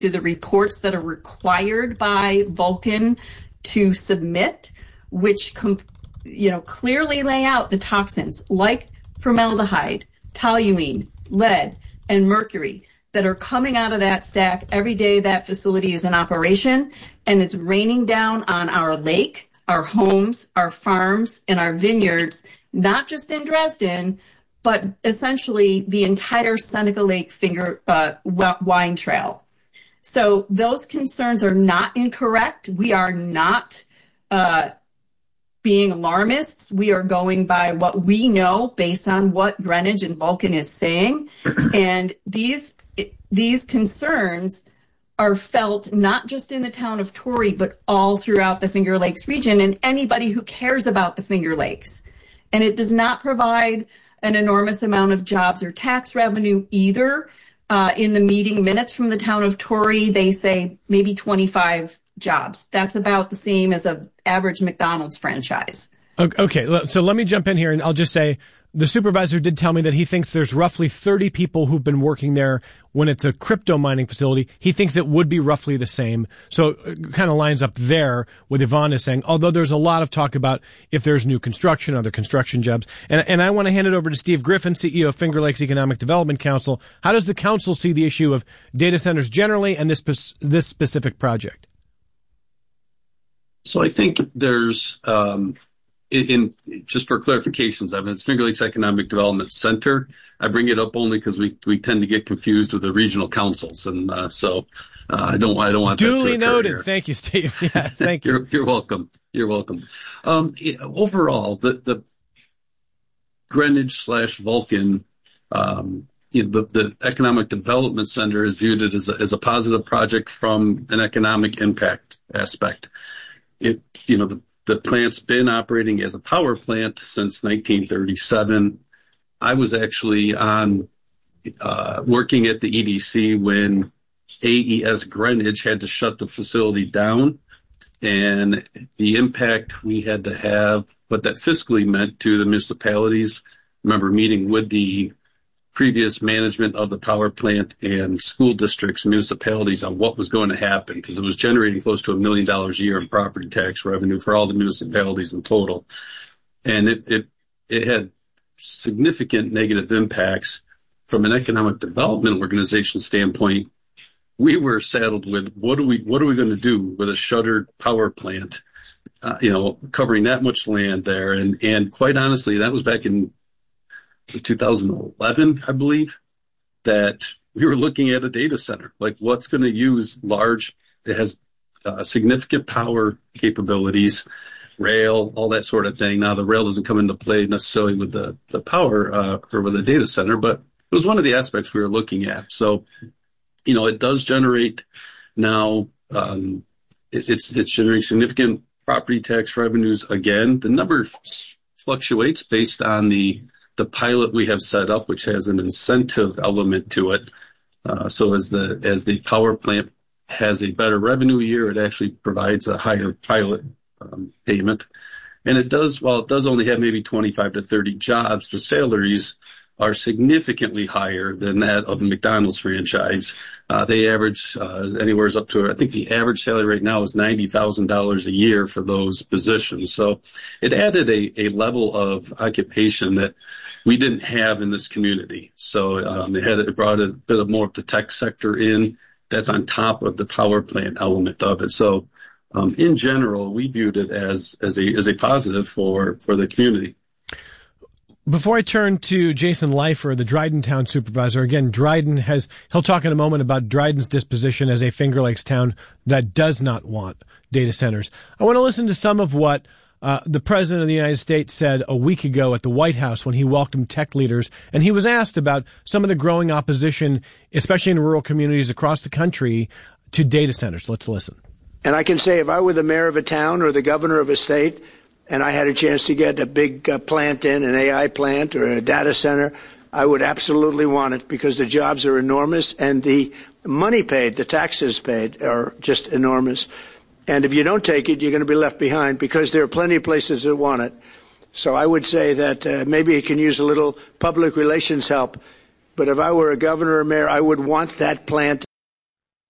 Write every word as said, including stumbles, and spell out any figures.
to the reports that are required by Vulcan to submit, which com- you know clearly lay out the toxins like formaldehyde, toluene, lead, and mercury that are coming out of that stack every day that facility is in operation, and it's raining down on our lake, our homes, our farms, and our vineyards, not just in Dresden, but essentially the entire Seneca Lake finger uh, wine trail. So those concerns are not incorrect. We are not uh, being alarmists. We are going by what we know based on what Greenwich and Vulcan is saying. And these these concerns are felt not just in the town of Torrey, but all throughout the Finger Lakes region and anybody who cares about the Finger Lakes. And it does not provide an enormous amount of jobs or tax revenue either. Uh, in the meeting minutes from the town of Torrey, they say maybe twenty-five jobs. That's about the same as an average McDonald's franchise. Okay, so let me jump in here, and I'll just say the supervisor did tell me that he thinks there's roughly thirty people who've been working there when it's a crypto mining facility. He thinks it would be roughly the same. So it kind of lines up there with Yvonne is saying, although there's a lot of talk about if there's new construction, other construction jobs. And, and I want to hand it over to Steve Griffin, C E O of Finger Lakes Economic Development Council. How does the council see the issue of data centers generally and this, this specific project? So I think there's, um, in, in just for clarifications, I mean, it's Finger Lakes Economic Development Center. I bring it up only because we we tend to get confused with the regional councils, and uh, so uh, I don't I don't want duly that to noted. Here. Thank you, Steve. Yeah, thank you. you're, you're welcome. You're welcome. Um, overall, the the Greenwich slash Vulcan, um, you know, the the Economic Development Center is viewed it as a, as a positive project from an economic impact aspect. It you know the The plant's been operating as a power plant since nineteen thirty-seven. I was actually on uh, working at the E D C when A E S Greenwich had to shut the facility down, and the impact we had to have, what that fiscally meant to the municipalities. I remember meeting with the previous management of the power plant and school districts, municipalities on what was going to happen, because it was generating close to a million dollars a year in property tax revenue for all the municipalities in total. And it, it, it had significant negative impacts from an economic development organization standpoint. We were saddled with what are we, what are we going to do with a shuttered power plant, uh, you know, covering that much land there. And, and quite honestly, that was back in two thousand eleven, I believe, that we were looking at a data center, like what's going to use large, it has uh, significant power capabilities, rail, all that sort of thing. Now, the rail doesn't come into play necessarily with the, the power uh, or with the data center, but it was one of the aspects we were looking at. So, you know, it does generate now, um, it, it's, it's generating significant property tax revenues. Again, the number f- fluctuates based on the the pilot we have set up, which has an incentive element to it. Uh, so as the as the power plant has a better revenue year, it actually provides a higher pilot um, payment. And it does, while it does only have maybe twenty-five to thirty jobs, the salaries are significantly higher than that of a McDonald's franchise. Uh, they average uh, anywhere up to, I think the average salary right now is ninety thousand dollars a year for those positions. So it added a, a level of occupation that we didn't have in this community. So um, it had it brought a bit of more of the tech sector in. That's on top of the power plant element of it. So um, in general, we viewed it as as a as a positive for for the community. Before I turn to Jason Leifer, the Dryden Town Supervisor, again, Dryden has, he'll talk in a moment about Dryden's disposition as a Finger Lakes town that does not want data centers. I want to listen to some of what uh, the President of the United States said a week ago at the White House when he welcomed tech leaders, and he was asked about some of the growing opposition, especially in rural communities across the country, to data centers. Let's listen. And I can say if I were the mayor of a town or the governor of a state, and I had a chance to get a big uh, plant in, an A I plant or a data center, I would absolutely want it because the jobs are enormous and the money paid, the taxes paid are just enormous. And if you don't take it, you're going to be left behind because there are plenty of places that want it. So I would say that uh, maybe it can use a little public relations help. But if I were a governor or mayor, I would want that plant